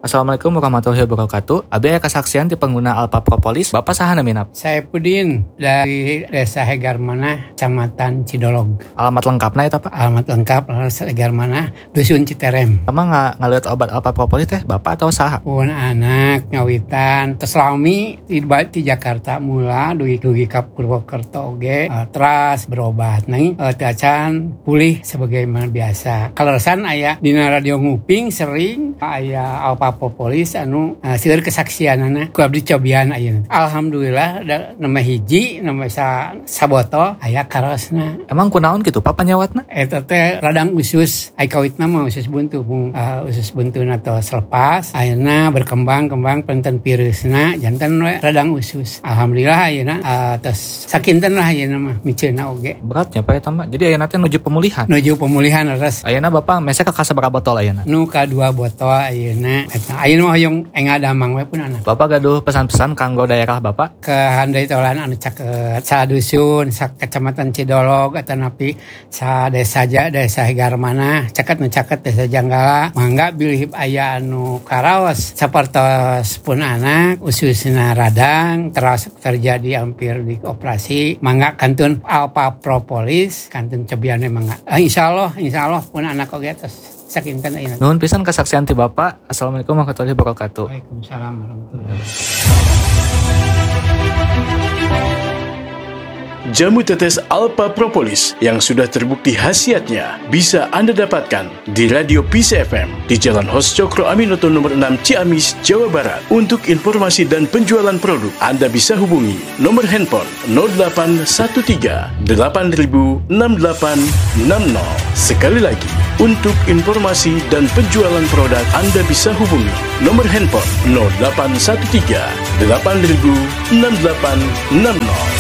Assalamualaikum warahmatullahi wabarakatuh. Abi aya kesaksian ti pengguna Alpha Propolis. Bapak saha naminap? Saya Pudin dari Desa Hegarmanah, Kecamatan Cidolog. Alamat lengkapna eta Pak? Alamat lengkap Desa Hegarmanah, Dusun Citerem. Emang ngaliat obat Alpha Propolis teh Bapak atau saha? Pun anak ngawitan teslami di Jakarta mula dugi ka Purwokerto oge teras berobat nang acan pulih sebagaimana biasa. Kaleresan aya dina radio nguping sering aya Alpha Propolis anu seueur kesaksianana ku abdi cobian ayeuna. Alhamdulillah nama hiji nama sabotol aya karosna. Emang kunaon gitu Pak panyawatna? Eta teh radang usus ai kawitna mah usus buntu usus buntuna tos lepas ayeuna berkembang penten virusna janten we radang usus. Alhamdulillah ayeuna tos sakinten lah ayeuna mah miceuna oge. Beratnya Pak eta mah. Jadi ayeuna teh nuju pemulihan. Nuju pemulihan leres. Ayeuna Bapak mesek ka sabaraha botol ayeuna? Nu ka 2 botol ayeuna. Ayeuna mah hoyong enga damang we pun anak. Bapak gaduh pesan-pesan kanggo daerah Bapak? Ke handai tolan anu caket sadusun sa Kecamatan Cidolog atanapi sa desa Hegarmanah caket nu caket desa Janggala mangga bilih aya anu karaos sapertos pun anak ususna radang terus terjadi hampir di operasi mangga kantun Alpha Propolis kantun cobiane mangga insyaallah pun anak oge tos sakinten ayeuna. Nuhun pisan kesaksian ti Bapak. Assalamualaikum warahmatullahi wabarakatuh. Waalaikumsalam warahmatullahi wabarakatuh. Jamu tetes Alpha Propolis yang sudah terbukti khasiatnya bisa Anda dapatkan di Radio Peace FM di Jalan Hos Cokro Aminoto nomor 6 Ciamis, Jawa Barat. Untuk informasi dan penjualan produk, Anda bisa hubungi nomor handphone 0813 8000 6860. Sekali lagi, untuk informasi dan penjualan produk, Anda bisa hubungi nomor handphone 0813 8000 6860.